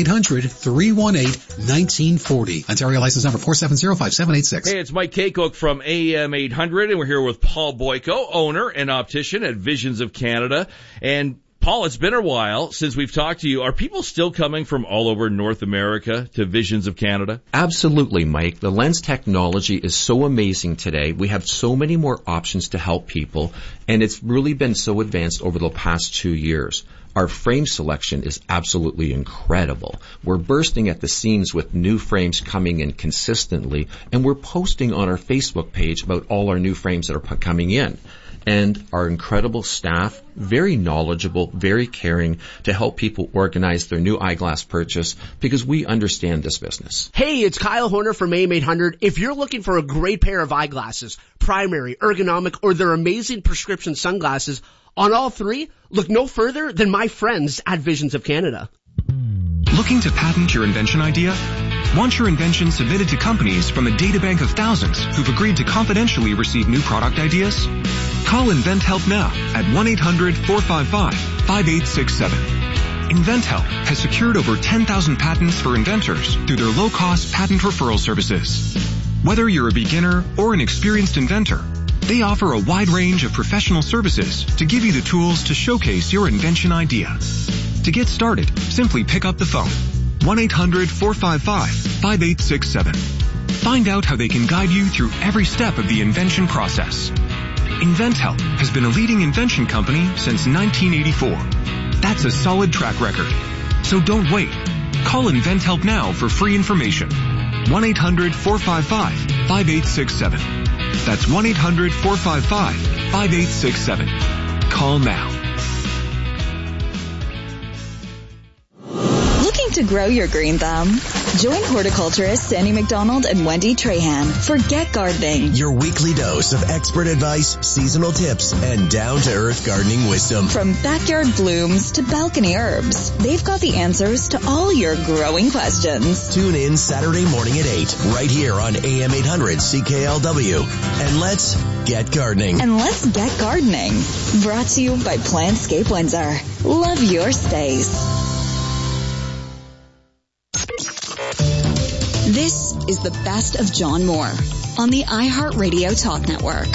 1-800-318-1940. Ontario license number 4705786. Hey, it's Mike Kaycock from AM 800, and we're here with Paul Boyko, owner and optician at Visions of Canada. And Paul, it's been a while since we've talked to you. Are people still coming from all over North America to Visions of Canada? Absolutely, Mike. The lens technology is so amazing today. We have so many more options to help people, and it's really been so advanced over the past 2 years. Our frame selection is absolutely incredible. We're bursting at the seams with new frames coming in consistently, and we're posting on our Facebook page about all our new frames that are coming in. And our incredible staff, very knowledgeable, very caring to help people organize their new eyeglass purchase because we understand this business. Hey, it's Kyle Horner from AM 800. If you're looking for a great pair of eyeglasses, primary, ergonomic, or their amazing prescription sunglasses, on all three, look no further than my friends at Visions of Canada. Looking to patent your invention idea? Want your invention submitted to companies from a databank of thousands who've agreed to confidentially receive new product ideas? Call InventHelp now at 1-800-455-5867. InventHelp has secured over 10,000 patents for inventors through their low-cost patent referral services. Whether you're a beginner or an experienced inventor, they offer a wide range of professional services to give you the tools to showcase your invention idea. To get started, simply pick up the phone. 1-800-455-5867. Find out how they can guide you through every step of the invention process. InventHelp has been a leading invention company since 1984. That's a solid track record. So don't wait. Call InventHelp now for free information. 1-800-455-5867. That's 1-800-455-5867. Call now. Looking to grow your green thumb? Join horticulturists Sandy McDonald and Wendy Trahan for Get Gardening. Your weekly dose of expert advice, seasonal tips, and down-to-earth gardening wisdom. From backyard blooms to balcony herbs, they've got the answers to all your growing questions. Tune in Saturday morning at 8, right here on AM 800 CKLW. And let's get gardening. And let's get gardening. Brought to you by Plantscape Windsor. Love your space. This is the best of John Moore on the iHeartRadio Talk Network.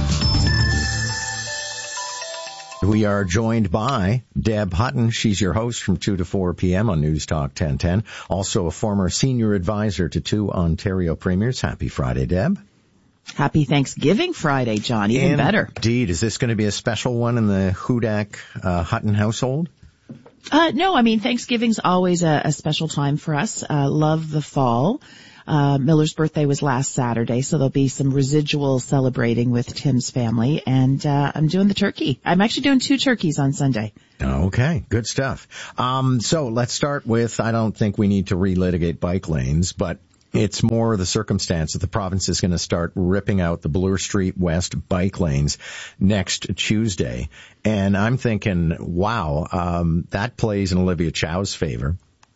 We are joined by Deb Hutton. She's your host from 2 to 4 p.m. on News Talk 1010. Also a former senior advisor to 2 Ontario premiers. Happy Friday, Deb. Happy Thanksgiving Friday, John. Even better. Indeed. Is this going to be a special one in the Hudak Hutton household? No, I mean, Thanksgiving's always a special time for us. Love the fall. Miller's birthday was last Saturday, so there'll be some residual celebrating with Tim's family. And I'm doing the turkey. I'm actually doing 2 turkeys on Sunday. Okay, good stuff. So let's start with, I don't think we need to relitigate bike lanes, but it's more the circumstance that the province is going to start ripping out the Bloor Street West bike lanes next Tuesday. And I'm thinking, wow, that plays in Olivia Chow's favor.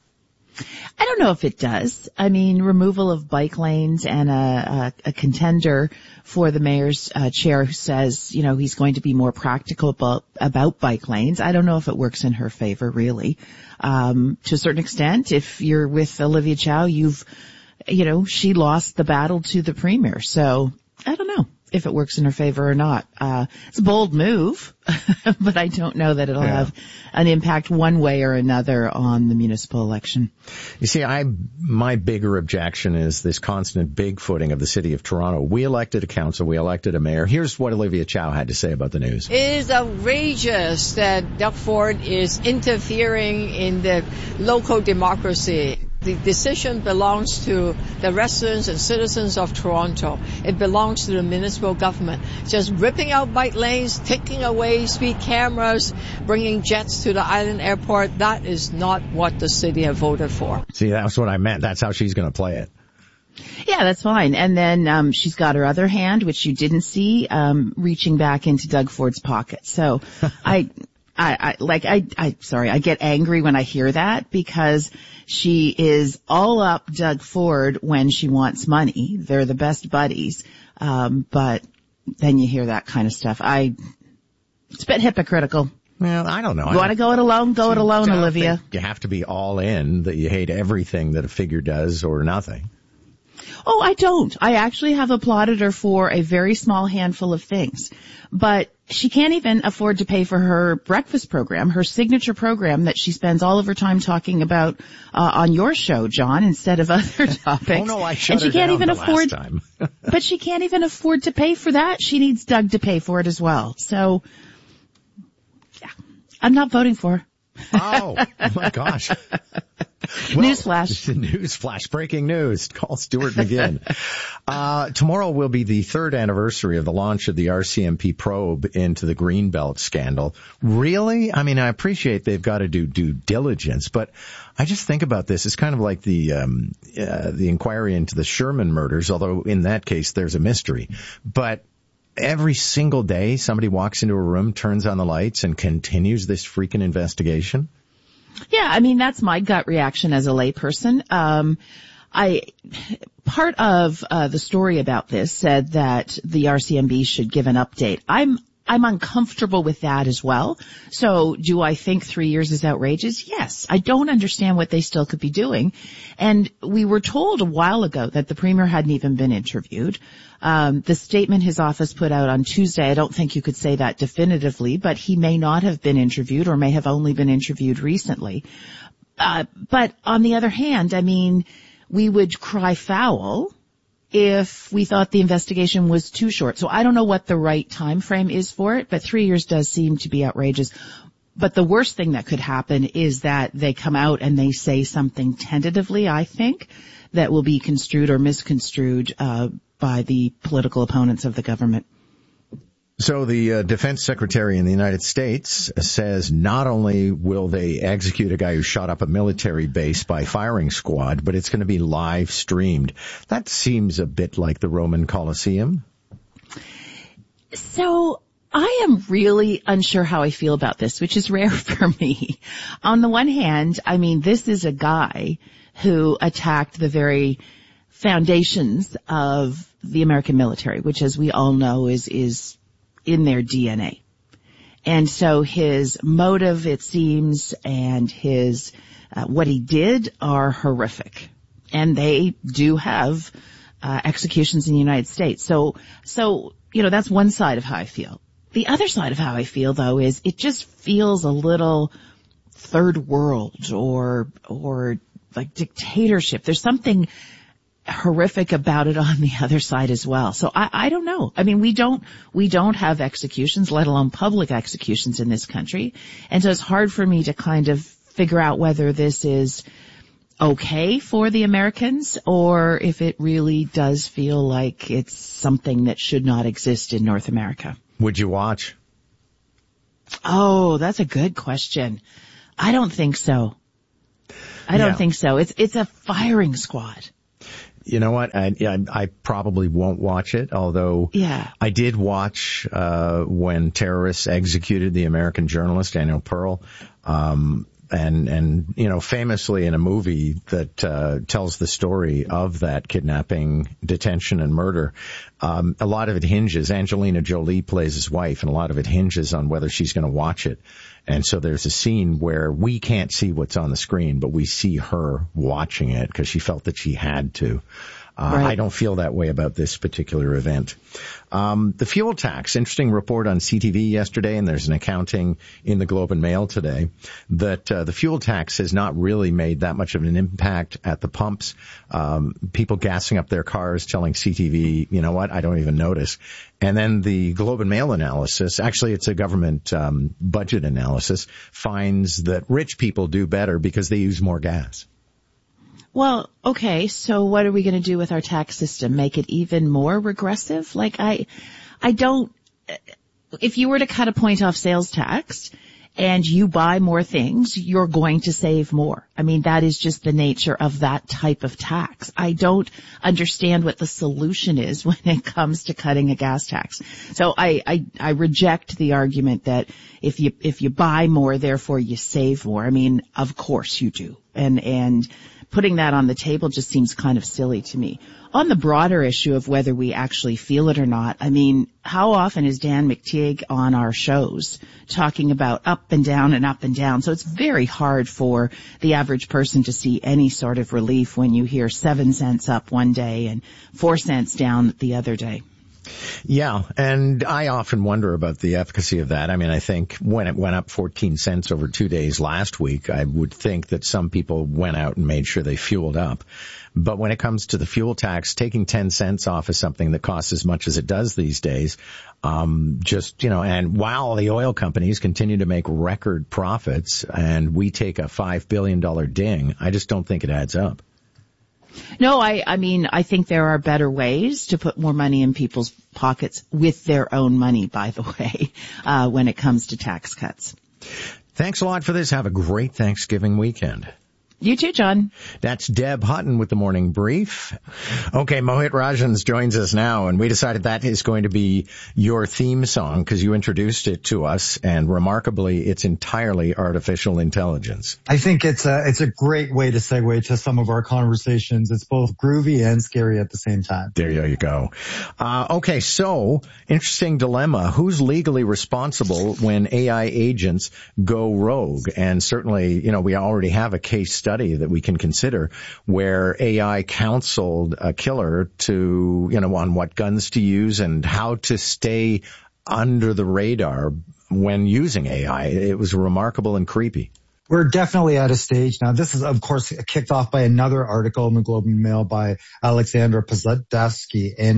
I don't know if it does. I mean, removal of bike lanes and a contender for the mayor's chair who says, you know, he's going to be more practical about bike lanes. I don't know if it works in her favor, really. To a certain extent, if you're with Olivia Chow, she lost the battle to the premier. So I don't know if it works in her favor or not. It's a bold move, but I don't know that it'll have an impact one way or another on the municipal election. You see, my bigger objection is this constant bigfooting of the city of Toronto. We elected a council, we elected a mayor. Here's what Olivia Chow had to say about the news. It is outrageous that Doug Ford is interfering in the local democracy. The decision belongs to the residents and citizens of Toronto. It belongs to the municipal government. Just ripping out bike lanes, taking away speed cameras, bringing jets to the island airport, that is not what the city have voted for. See, that's what I meant. That's how she's going to play it. Yeah, that's fine. And then she's got her other hand, which you didn't see, reaching back into Doug Ford's pocket. So I get angry when I hear that because she is all up Doug Ford when she wants money. They're the best buddies. But then you hear that kind of stuff. It's a bit hypocritical. Well, I don't know. You want to go it alone? Go it alone, Olivia. You have to be all in, that you hate everything that a figure does or nothing. Oh, I don't. I actually have applauded her for a very small handful of things. But she can't even afford to pay for her breakfast program, her signature program that she spends all of her time talking about on your show, John, instead of other topics. Oh, no, I shut her down the last time. But she can't even afford to pay for that. She needs Doug to pay for it as well. So, yeah, I'm not voting for her. Oh my gosh. Newsflash. Breaking news. Call Stuart McGinn. Tomorrow will be the 3rd anniversary of the launch of the RCMP probe into the Greenbelt scandal. Really? I mean, I appreciate they've got to do due diligence, but I just think about this. It's kind of like the inquiry into the Sherman murders, although in that case there's a mystery. But every single day somebody walks into a room, turns on the lights, and continues this freaking investigation? Yeah, I mean, that's my gut reaction as a layperson. Part of the story about this said that the RCMP should give an update. I'm uncomfortable with that as well. So do I think 3 years is outrageous? Yes. I don't understand what they still could be doing. And we were told a while ago that the premier hadn't even been interviewed. The statement his office put out on Tuesday, I don't think you could say that definitively, but he may not have been interviewed or may have only been interviewed recently. But on the other hand, I mean, we would cry foul if we thought the investigation was too short. So I don't know what the right time frame is for it, but 3 years does seem to be outrageous. But the worst thing that could happen is that they come out and they say something tentatively, I think, that will be construed or misconstrued by the political opponents of the government. So the defense secretary in the United States says not only will they execute a guy who shot up a military base by firing squad, but it's going to be live streamed. That seems a bit like the Roman Colosseum. So I am really unsure how I feel about this, which is rare for me. On the one hand, I mean, this is a guy who attacked the very foundations of the American military, which, as we all know, is in their DNA. And so his motive, it seems, and his what he did are horrific. And they do have executions in the United States. So you know, that's one side of how I feel. The other side of how I feel, though, is it just feels a little third world or like dictatorship. There's something horrific about it on the other side as well. So I don't know. I mean, we don't have executions, let alone public executions in this country. And so it's hard for me to kind of figure out whether this is okay for the Americans or if it really does feel like it's something that should not exist in North America. Would you watch? Oh, that's a good question. I don't think so. I don't think so. It's a firing squad. You know what? I probably won't watch it, although I did watch when terrorists executed the American journalist Daniel Pearl. And you know, famously in a movie that tells the story of that kidnapping, detention, and murder, a lot of it hinges. Angelina Jolie plays his wife, and a lot of it hinges on whether she's going to watch it. And so there's a scene where we can't see what's on the screen, but we see her watching it because she felt that she had to. Right. I don't feel that way about this particular event. The fuel tax, interesting report on CTV yesterday, and there's an accounting in the Globe and Mail today, that the fuel tax has not really made that much of an impact at the pumps. People gassing up their cars, telling CTV, you know what, I don't even notice. And then the Globe and Mail analysis, actually it's a government budget analysis, finds that rich people do better because they use more gas. Well, okay, so what are we going to do with our tax system? Make it even more regressive? Like, I don't, if you were to cut a point off sales tax and you buy more things, you're going to save more. I mean, that is just the nature of that type of tax. I don't understand what the solution is when it comes to cutting a gas tax. So I reject the argument that if you buy more, therefore you save more. I mean, of course you do. And putting that on the table just seems kind of silly to me. On the broader issue of whether we actually feel it or not, I mean, how often is Dan McTeague on our shows talking about up and down and up and down? So it's very hard for the average person to see any sort of relief when you hear 7 cents up one day and 4 cents down the other day. Yeah, and I often wonder about the efficacy of that. I mean, I think when it went up 14 cents over 2 days last week, I would think that some people went out and made sure they fueled up. But when it comes to the fuel tax, taking 10 cents off of something that costs as much as it does these days, and while the oil companies continue to make record profits and we take a $5 billion ding, I just don't think it adds up. No, I mean, I think there are better ways to put more money in people's pockets with their own money, by the way, when it comes to tax cuts. Thanks a lot for this. Have a great Thanksgiving weekend. You too, John. That's Deb Hutton with the Morning Brief. Okay, Mohit Rajans joins us now, and we decided that is going to be your theme song because you introduced it to us, and remarkably, it's entirely artificial intelligence. I think it's a great way to segue to some of our conversations. It's both groovy and scary at the same time. There you go. Okay, so interesting dilemma. Who's legally responsible when AI agents go rogue? And certainly, we already have a case study that we can consider where AI counseled a killer to, on what guns to use and how to stay under the radar when using AI. It was remarkable and creepy. We're definitely at a stage now. This is, of course, kicked off by another article in the Globe and Mail by Alexandra Pozledevsky. And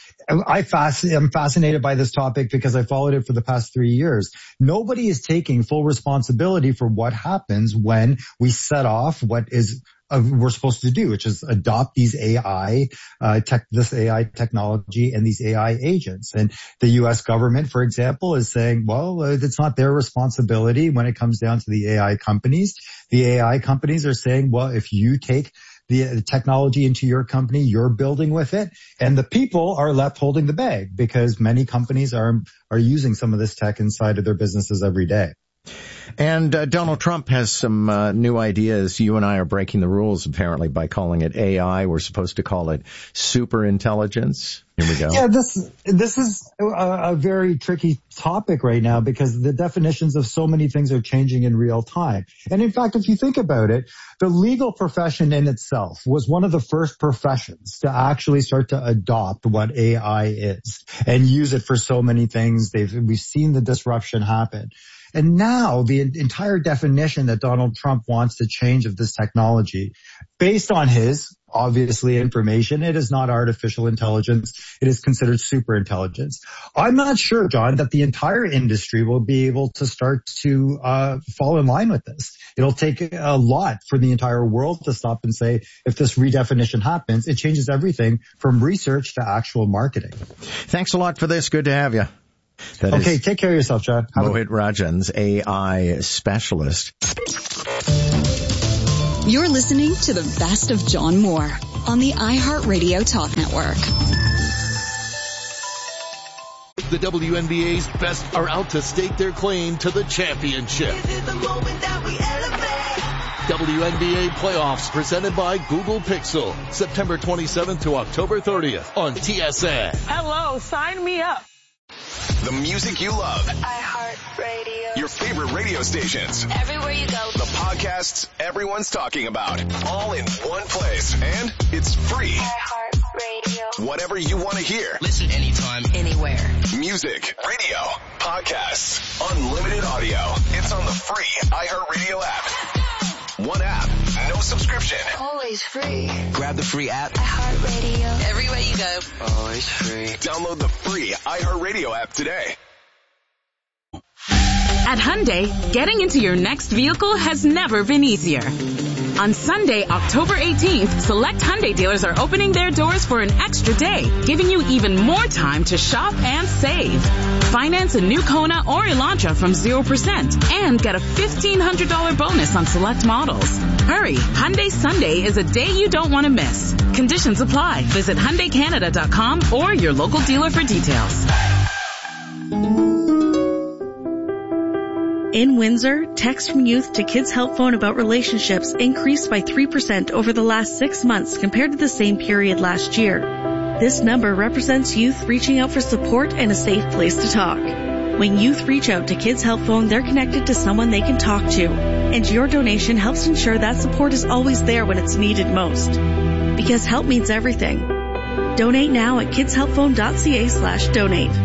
I'm fascinated by this topic because I followed it for the past 3 years. Nobody is taking full responsibility for what happens when we set off what is we're supposed to do, which is adopt these this AI technology and these AI agents. And the U.S. government, for example, is saying, well, it's not their responsibility when it comes down to the AI companies. The AI companies are saying, well, if you take the technology into your company, you're building with it, and the people are left holding the bag because many companies are using some of this tech inside of their businesses every day. And Donald Trump has some new ideas. You and I are breaking the rules, apparently, by calling it AI. We're supposed to call it super intelligence. Here we go. Yeah, this is a very tricky topic right now because the definitions of so many things are changing in real time. And in fact, if you think about it, the legal profession in itself was one of the first professions to actually start to adopt what AI is and use it for so many things. We've seen the disruption happen. And now the entire definition that Donald Trump wants to change of this technology, based on his, obviously, information, it is not artificial intelligence. It is considered super intelligence. I'm not sure, John, that the entire industry will be able to start to fall in line with this. It'll take a lot for the entire world to stop and say, if this redefinition happens, it changes everything from research to actual marketing. Thanks a lot for this. Good to have you. Okay, take care of yourself, John. Mohit Rajan's AI specialist. You're listening to the best of John Moore on the iHeartRadio Talk Network. The WNBA's best are out to stake their claim to the championship. WNBA playoffs presented by Google Pixel, September 27th to October 30th on TSN. Hello, sign me up. The music you love. iHeartRadio. Your favorite radio stations. Everywhere you go. The podcasts everyone's talking about. All in one place. And it's free. iHeartRadio. Whatever you want to hear. Listen anytime, anywhere. Music, radio, podcasts, unlimited audio. It's on the free iHeartRadio app. One app, no subscription. Always free. Grab the free app. iHeartRadio. Everywhere you go. Always free. Download the free iHeartRadio app today. At Hyundai, getting into your next vehicle has never been easier. On Sunday, October 18th, select Hyundai dealers are opening their doors for an extra day, giving you even more time to shop and save. Finance a new Kona or Elantra from 0% and get a $1,500 bonus on select models. Hurry, Hyundai Sunday is a day you don't want to miss. Conditions apply. Visit HyundaiCanada.com or your local dealer for details. In Windsor, texts from youth to Kids Help Phone about relationships increased by 3% over the last 6 months compared to the same period last year. This number represents youth reaching out for support and a safe place to talk. When youth reach out to Kids Help Phone, they're connected to someone they can talk to. And your donation helps ensure that support is always there when it's needed most. Because help means everything. Donate now at kidshelpphone.ca/donate.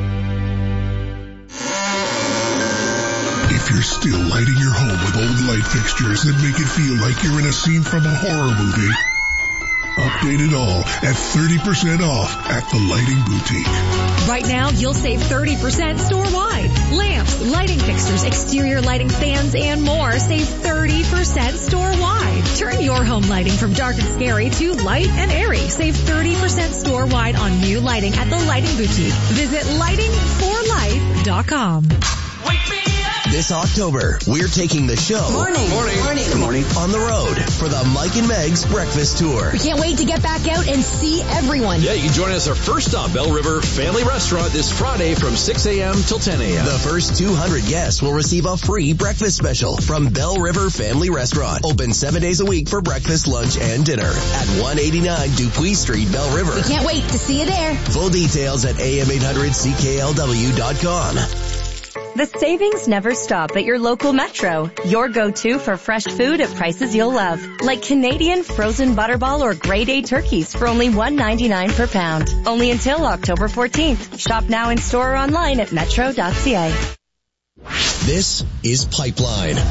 If you're still lighting your home with old light fixtures that make it feel like you're in a scene from a horror movie, update it all at 30% off at the Lighting Boutique. Right now, you'll save 30% store-wide. Lamps, lighting fixtures, exterior lighting fans, and more. Save 30% store-wide. Turn your home lighting from dark and scary to light and airy. Save 30% store-wide on new lighting at the Lighting Boutique. Visit lightingforlife.com. This October, we're taking the show Morning. on the road for the Mike and Meg's Breakfast Tour. We can't wait to get back out and see everyone. Yeah, you can join us our first stop, Bell River Family Restaurant, this Friday from 6 a.m. till 10 a.m. The first 200 guests will receive a free breakfast special from Bell River Family Restaurant. Open 7 days a week for breakfast, lunch, and dinner at 189 Dupuis Street, Bell River. We can't wait to see you there. Full details at am800cklw.com. The savings never stop at your local Metro. Your go-to for fresh food at prices you'll love. Like Canadian frozen butterball or grade A turkeys for only $1.99 per pound. Only until October 14th. Shop now in store or online at metro.ca. This is Pipeline.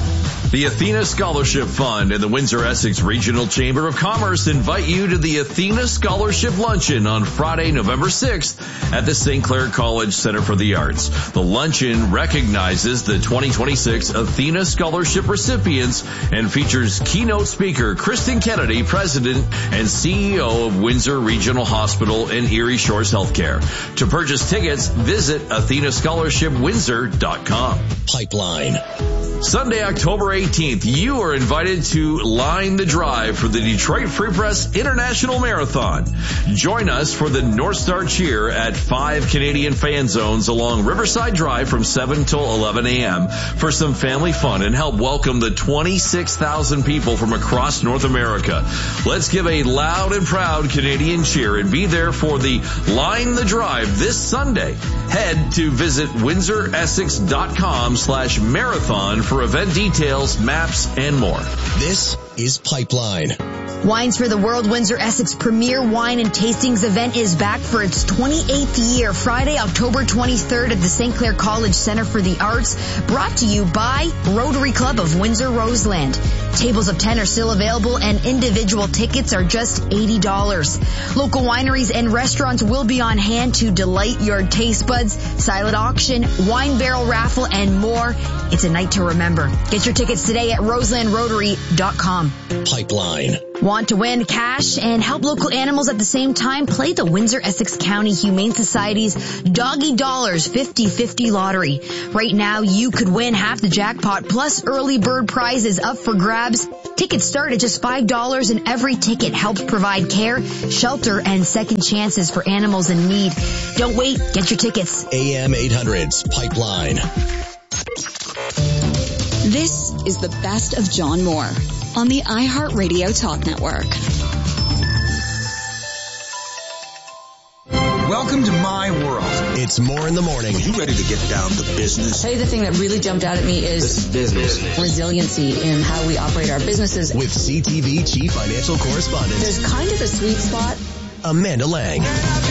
The Athena Scholarship Fund and the Windsor-Essex Regional Chamber of Commerce invite you to the Athena Scholarship Luncheon on Friday, November 6th at the St. Clair College Center for the Arts. The luncheon recognizes the 2026 Athena Scholarship recipients and features keynote speaker Kristen Kennedy, President and CEO of Windsor Regional Hospital and Erie Shores Healthcare. To purchase tickets, visit AthenaScholarshipWindsor.com. Pipeline. Sunday, October 18th, you are invited to line the drive for the Detroit Free Press International Marathon. Join us for the North Star Cheer at 5 Canadian fan zones along Riverside Drive from 7 till 11 a.m. for some family fun and help welcome the 26,000 people from across North America. Let's give a loud and proud Canadian cheer and be there for the Line the Drive this Sunday. Head to visit windsoressex.com/marathon for event details, maps, and more. This is Pipeline. Wines for the World Windsor-Essex Premier Wine and Tastings event is back for its 28th year, Friday, October 23rd at the St. Clair College Center for the Arts, brought to you by Rotary Club of Windsor-Roseland. Tables of 10 are still available and individual tickets are just $80. Local wineries and restaurants will be on hand to delight your taste buds, silent auction, wine barrel raffle, and more. It's a night to remember. Get your tickets today at roselandrotary.com. Pipeline. Want to win cash and help local animals at the same time? Play the Windsor-Essex County Humane Society's Doggy Dollars 50-50 lottery. Right now, you could win half the jackpot plus early bird prizes up for grabs. Tickets start at just $5 and every ticket helps provide care, shelter, and second chances for animals in need. Don't wait. Get your tickets. AM 800's Pipeline. This is the best of John Moore on the iHeartRadio Talk Network. Welcome to my world. It's More in the Morning. You ready to get down to business? I'll tell you the thing that really jumped out at me is business. Resiliency in how we operate our businesses. With CTV Chief Financial Correspondent. There's kind of a sweet spot. Amanda Lang.